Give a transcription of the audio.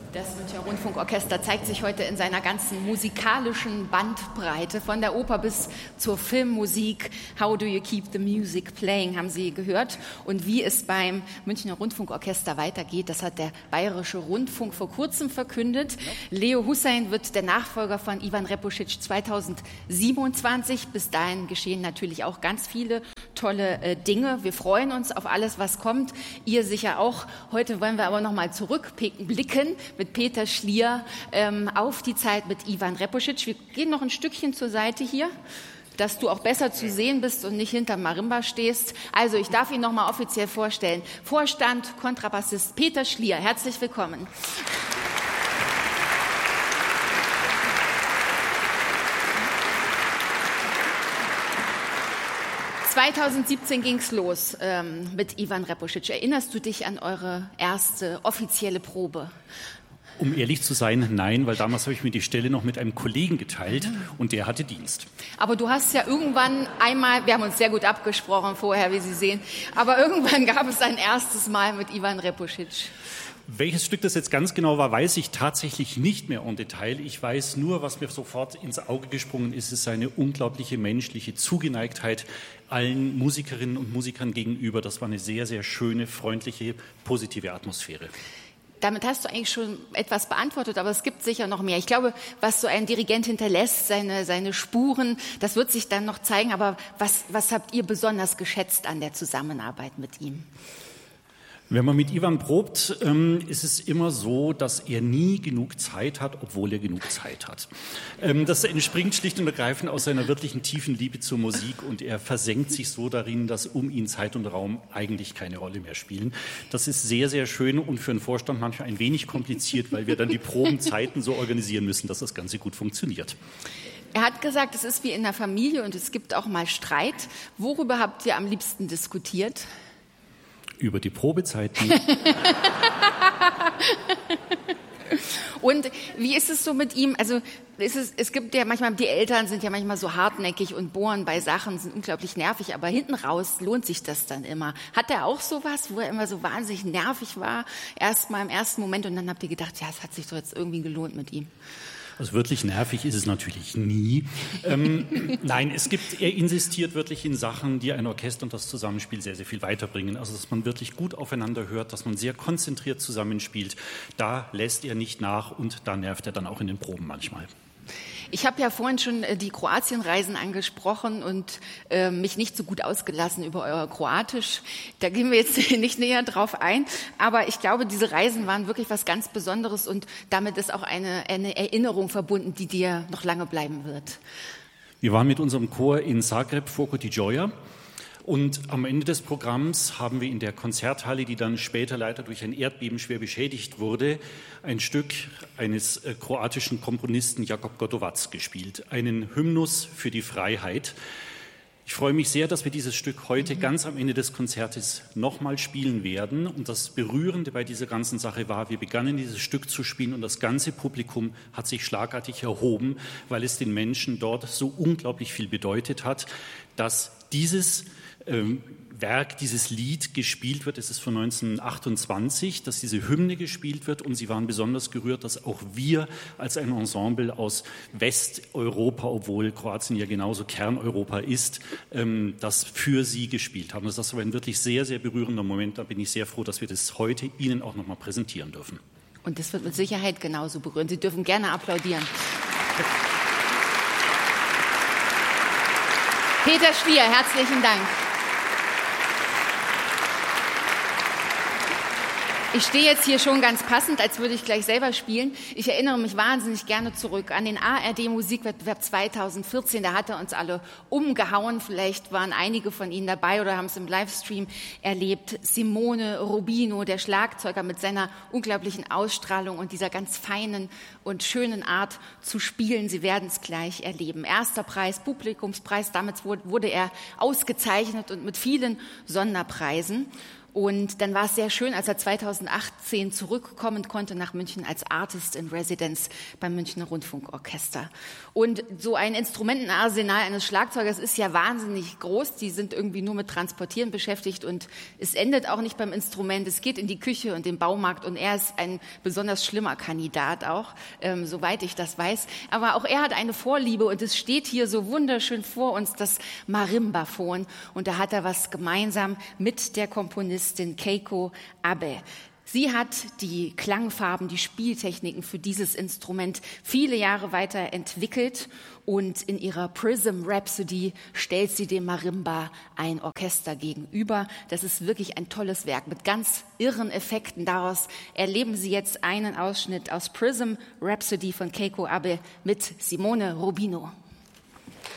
Das Münchner Rundfunkorchester zeigt sich heute in seiner ganzen musikalischen Bandbreite, von der Oper bis zur Filmmusik. How do you keep the music playing, haben Sie gehört. Und wie es beim Münchner Rundfunkorchester weitergeht, das hat der Bayerische Rundfunk vor kurzem verkündet. Leo Hussein wird der Nachfolger von Ivan Repušić 2027. Bis dahin geschehen natürlich auch ganz viele tolle Dinge. Wir freuen uns auf alles, was kommt. Ihr sicher auch. Heute wollen wir aber noch mal zurückblicken mit Peter Schlier auf die Zeit mit Ivan Repušić. Wir gehen noch ein Stückchen zur Seite hier, dass du auch besser zu sehen bist und nicht hinterm Marimba stehst. Also ich darf ihn noch mal offiziell vorstellen. Vorstand, Kontrabassist Peter Schlier. Herzlich willkommen. 2017 ging's los mit Ivan Repušić. Erinnerst du dich an eure erste offizielle Probe? Um ehrlich zu sein, nein, weil damals habe ich mir die Stelle noch mit einem Kollegen geteilt und der hatte Dienst. Aber du hast ja irgendwann einmal, wir haben uns sehr gut abgesprochen vorher, wie Sie sehen, aber irgendwann gab es ein erstes Mal mit Ivan Repušić. Welches Stück das jetzt ganz genau war, weiß ich tatsächlich nicht mehr en Detail. Ich weiß nur, was mir sofort ins Auge gesprungen ist seine unglaubliche menschliche Zugeneigtheit allen Musikerinnen und Musikern gegenüber. Das war eine sehr, sehr schöne, freundliche, positive Atmosphäre. Damit hast du eigentlich schon etwas beantwortet, aber es gibt sicher noch mehr. Ich glaube, was so ein Dirigent hinterlässt, seine Spuren, das wird sich dann noch zeigen. Aber was habt ihr besonders geschätzt an der Zusammenarbeit mit ihm? Wenn man mit Ivan probt, ist es immer so, dass er nie genug Zeit hat, obwohl er genug Zeit hat. Das entspringt schlicht und ergreifend aus seiner wirklichen tiefen Liebe zur Musik und er versenkt sich so darin, dass um ihn Zeit und Raum eigentlich keine Rolle mehr spielen. Das ist sehr, sehr schön und für einen Vorstand manchmal ein wenig kompliziert, weil wir dann die Probenzeiten so organisieren müssen, dass das Ganze gut funktioniert. Er hat gesagt, es ist wie in der Familie und es gibt auch mal Streit. Worüber habt ihr am liebsten diskutiert? Über die Probezeiten. Und wie ist es so mit ihm? Also es gibt ja manchmal, die Eltern sind ja manchmal so hartnäckig und bohren bei Sachen, sind unglaublich nervig, aber hinten raus lohnt sich das dann immer. Hat er auch sowas, wo er immer so wahnsinnig nervig war, erst mal im ersten Moment und dann habt ihr gedacht, ja, es hat sich doch jetzt irgendwie gelohnt mit ihm? Also wirklich nervig ist es natürlich nie. Nein, er insistiert wirklich in Sachen, die ein Orchester und das Zusammenspiel sehr, sehr viel weiterbringen. Also dass man wirklich gut aufeinander hört, dass man sehr konzentriert zusammenspielt. Da lässt er nicht nach und da nervt er dann auch in den Proben manchmal. Ich habe ja vorhin schon die Kroatienreisen angesprochen und mich nicht so gut ausgelassen über euer Kroatisch. Da gehen wir jetzt nicht näher drauf ein. Aber ich glaube, diese Reisen waren wirklich was ganz Besonderes und damit ist auch eine Erinnerung verbunden, die dir noch lange bleiben wird. Wir waren mit unserem Chor in Zagreb, Foco di Gioia. Und am Ende des Programms haben wir in der Konzerthalle, die dann später leider durch ein Erdbeben schwer beschädigt wurde, ein Stück eines kroatischen Komponisten Jakob Gotovac gespielt, einen Hymnus für die Freiheit. Ich freue mich sehr, dass wir dieses Stück heute ganz am Ende des Konzertes nochmal spielen werden. Und das Berührende bei dieser ganzen Sache war, wir begannen dieses Stück zu spielen und das ganze Publikum hat sich schlagartig erhoben, weil es den Menschen dort so unglaublich viel bedeutet hat, dass dieses Werk, dieses Lied gespielt wird. Es ist von 1928, dass diese Hymne gespielt wird und sie waren besonders gerührt, dass auch wir als ein Ensemble aus Westeuropa, obwohl Kroatien ja genauso Kerneuropa ist, das für sie gespielt haben. Das war ein wirklich sehr, sehr berührender Moment. Da bin ich sehr froh, dass wir das heute Ihnen auch noch mal präsentieren dürfen. Und das wird mit Sicherheit genauso berühren. Sie dürfen gerne applaudieren. Peter Schlier, herzlichen Dank. Ich stehe jetzt hier schon ganz passend, als würde ich gleich selber spielen. Ich erinnere mich wahnsinnig gerne zurück an den ARD-Musikwettbewerb 2014. Da hat er uns alle umgehauen. Vielleicht waren einige von Ihnen dabei oder haben es im Livestream erlebt. Simone Rubino, der Schlagzeuger mit seiner unglaublichen Ausstrahlung und dieser ganz feinen und schönen Art zu spielen. Sie werden es gleich erleben. Erster Preis, Publikumspreis. Damit wurde er ausgezeichnet und mit vielen Sonderpreisen. Und dann war es sehr schön, als er 2018 zurückkommen konnte nach München als Artist in Residence beim Münchner Rundfunkorchester. Und so ein Instrumentenarsenal eines Schlagzeugers ist ja wahnsinnig groß. Die sind irgendwie nur mit Transportieren beschäftigt und es endet auch nicht beim Instrument. Es geht in die Küche und den Baumarkt und er ist ein besonders schlimmer Kandidat auch, soweit ich das weiß. Aber auch er hat eine Vorliebe und es steht hier so wunderschön vor uns das Marimbaphon. Und da hat er was gemeinsam mit der Komponistin Keiko Abe. Sie hat die Klangfarben, die Spieltechniken für dieses Instrument viele Jahre weiterentwickelt und in ihrer Prism Rhapsody stellt sie dem Marimba ein Orchester gegenüber. Das ist wirklich ein tolles Werk mit ganz irren Effekten. Daraus erleben Sie jetzt einen Ausschnitt aus Prism Rhapsody von Keiko Abe mit Simone Rubino.